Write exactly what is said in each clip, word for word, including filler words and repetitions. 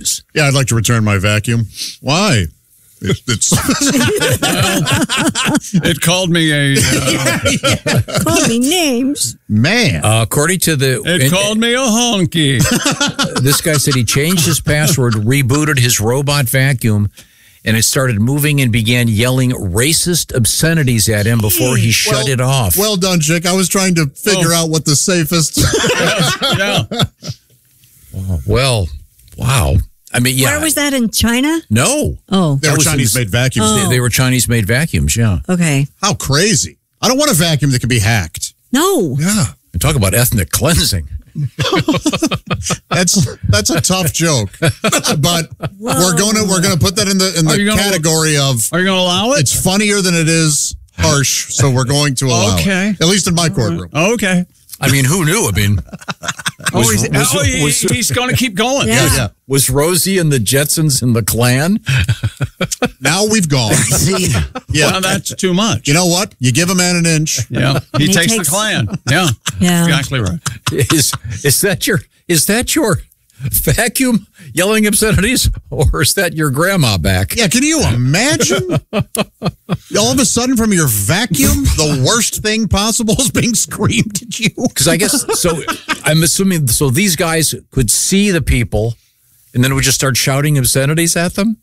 news. Yeah, I'd like to return my vacuum. Why? It, it's well, it called me a uh, called me names. Man. Uh, according to the, it and, called me a honky. This guy said he changed his password, rebooted his robot vacuum, and it started moving and began yelling racist obscenities at him before he shut well, it off. Well done, Chick. I was trying to figure oh. out what the safest. yeah. Oh, well, wow. I mean, yeah. Where was that, in China? No. Oh. They were Chinese-made vacuums. Oh. They, they were Chinese-made vacuums, yeah. Okay. How crazy. I don't want a vacuum that can be hacked. No. Yeah. And talk about ethnic cleansing. that's that's a tough joke. But Whoa. we're going to we're going to put that in the in the gonna, category of Are you going to allow it? It's funnier than it is harsh, so we're going to allow okay. it. At least in my courtroom. Okay. I mean, who knew? I mean, oh, was, he's, was, oh he, was, he's going to keep going. Yeah. Yeah, yeah. Was Rosie and the Jetsons in the Klan? Now we've gone. Yeah, well, that's too much. You know what? You give a man an inch. Yeah, he, he takes, takes the Klan. Yeah, yeah, exactly right. Is is that your is that your vacuum yelling obscenities, or is that your grandma back? Yeah, can you imagine? All of a sudden, from your vacuum, the worst thing possible is being screamed at you. Because I guess so. I'm assuming so. These guys could see the people, and then would just start shouting obscenities at them.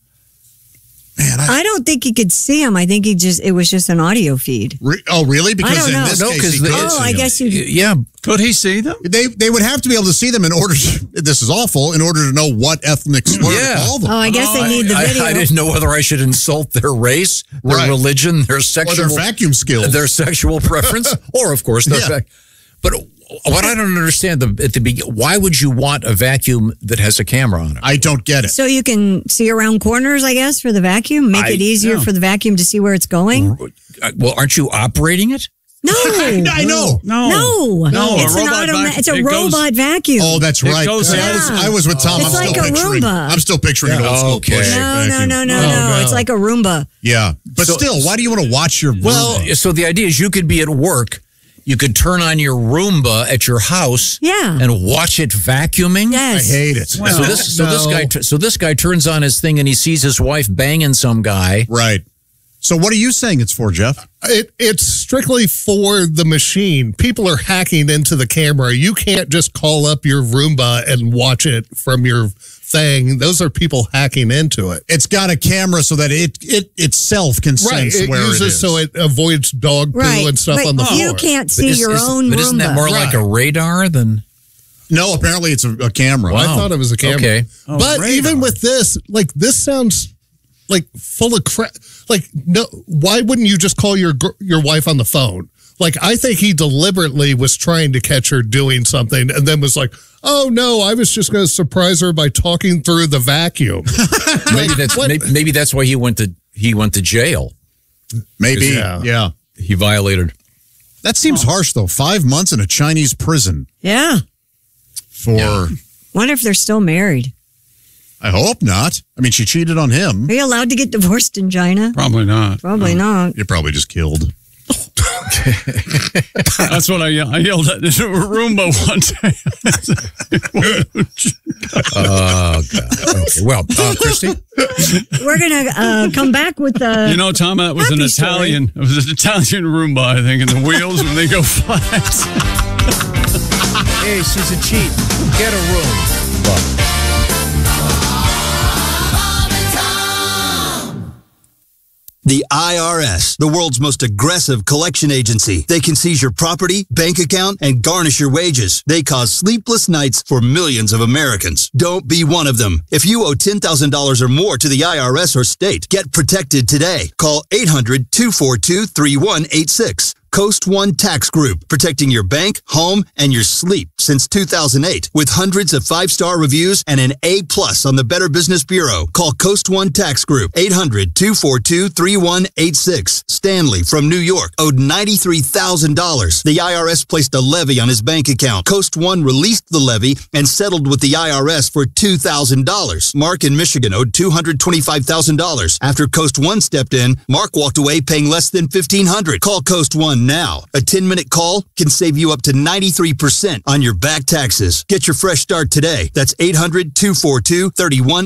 Man, I, I don't think he could see him. I think he just it was just an audio feed. Re, oh, really? Because I don't in know. this No, case, 'cause he they- could Oh, see I him. guess you. Yeah, Could he see them? They they would have to be able to see them in order to, this is awful, in order to know what ethnic slur Yeah. to call them. Oh, I guess Oh, they need the I, video. I didn't know whether I should insult their race, their Right. religion, their Or sexual their vacuum skills. their sexual preference, or of course their. Yeah. Vac- but what I don't understand the at the be- why would you want a vacuum that has a camera on it? I don't get it. So you can see around corners, I guess, for the vacuum. Make I- it easier yeah. for the vacuum to see where it's going. Well, aren't you operating it? No, I know. No, no, no. It's a an robot automa- vac- It's a it goes- robot vacuum. Oh, that's It right. goes See, I, in. was, I was with Tom. It's I'm like still a picturing. Roomba. I'm still picturing an old school Okay. push no, no, vacuum. no, no, Oh, no. no. It's like a Roomba. Yeah, but So- still, why do you want to watch your? Well, Roomba? so the idea is you could be at work, you could turn on your Roomba at your house, Yeah. and watch it vacuuming. I Yes. hate it. So this, so this No. guy, so this guy turns on his thing and he sees his wife banging some guy. Right. So what are you saying it's for, Jeff? It, it's strictly for the machine. People are hacking into the camera. You can't just call up your Roomba and watch it from your thing. Those are people hacking into it. It's got a camera so that it it itself can Right. sense It where uses it is. so it avoids dog poo Right. and stuff but on the floor. you can't But see is- your is- own But isn't that Roomba. more like a radar than? No, apparently it's a, a camera. Well, I Wow. thought it was a camera. Okay. Oh, but radar. even with this, like this sounds like full of crap. Like, no, why wouldn't you just call your gr- your wife on the phone? Like, I think he deliberately was trying to catch her doing something and then was like, oh, no, I was just going to surprise her by talking through the vacuum. Maybe that's what- maybe, maybe that's why he went to he went to jail. Maybe. Yeah. Yeah. He violated. That seems harsh, though. Five months in a Chinese prison Yeah. for. Wonder if they're still married. I hope not. I mean, she cheated on him. Are you allowed to get divorced in China? Probably not. Probably not. You're probably just killed. That's what I yelled. I yelled at this Roomba one day. Oh, God. Okay. Well, uh, Christy? We're going to uh, come back with the. You know, Tom, that was an Happy story. Italian. It was an Italian Roomba, I think, and the wheels when they go flat. Hey, she's a cheat. Get a room. The I R S, the world's most aggressive collection agency. They can seize your property, bank account, and garnish your wages. They cause sleepless nights for millions of Americans. Don't be one of them. If you owe ten thousand dollars or more to the I R S or state, get protected today. Call eight hundred, two four two, three one eight six. Coast One Tax Group, protecting your bank, home, and your sleep since two thousand eight. With hundreds of five-star reviews and an A plus on the Better Business Bureau. Call Coast One Tax Group, eight hundred, two four two, three one eight six. Stanley from New York owed ninety-three thousand dollars. The I R S placed a levy on his bank account. Coast One released the levy and settled with the I R S for two thousand dollars. Mark in Michigan owed two hundred twenty-five thousand dollars. After Coast One stepped in, Mark walked away paying less than fifteen hundred dollars. Call Coast One now. A ten-minute call can save you up to ninety-three percent on your back taxes. Get your fresh start today. That's eight hundred, two four two, three one